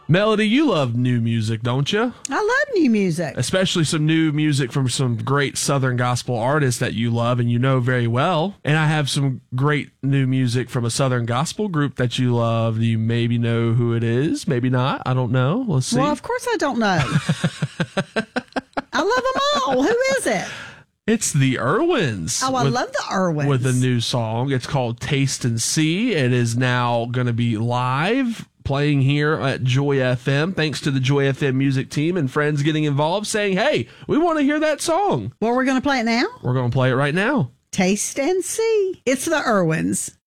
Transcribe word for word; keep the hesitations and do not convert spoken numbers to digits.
Melody, you love new music, don't you? I love new music. Especially some new music from some great Southern gospel artists that you love and you know very well. And I have some great new music from a Southern gospel group that you love. You maybe know who it is, maybe not. I don't know. Let's see. Well, of course I don't know. I love them all. Who is it? It's the Irwins. Oh, I with, love the Irwins. With a new song. It's called Taste and See. It is now going to be live, playing here at Joy F M, thanks to the Joy F M music team and friends getting involved, saying, hey, we want to hear that song. Well, we're going to play it now? We're going to play it right now. Taste and See. It's the Irwins.